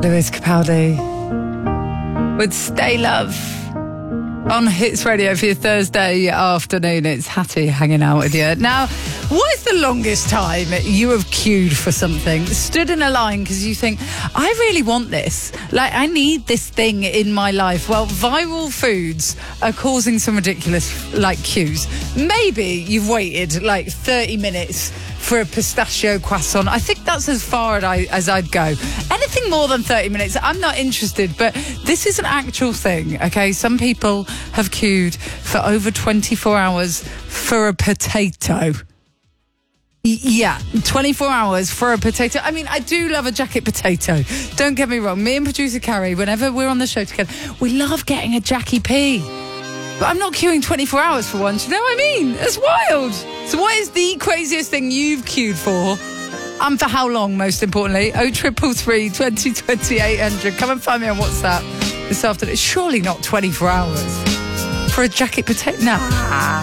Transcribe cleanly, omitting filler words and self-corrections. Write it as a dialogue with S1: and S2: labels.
S1: Lewis Capaldi with Stay Love on Hits Radio for your Thursday afternoon. It's Hattie hanging out with you. Now, what is the longest time you have queued for something? Stood in a line because you think, I really want this. Like, I need this thing in my life. Well, viral foods are causing some ridiculous, queues. Maybe you've waited, 30 minutes for a pistachio croissant. I think that's as far as I'd go. Anything more than 30 minutes, I'm not interested, but this is an actual thing, okay? Some people have queued for over 24 hours for a potato. Yeah, 24 hours for a potato. I mean, I do love a jacket potato. Don't get me wrong. Me and producer Carrie, whenever we're on the show together, we love getting a Jackie P. But I'm not queuing 24 hours for one. Do you know what I mean? It's wild. So what is the craziest thing you've queued for? And for how long, most importantly? 0333 20 800. Come and find me on WhatsApp this afternoon. Surely not 24 hours for a jacket potato. Nah.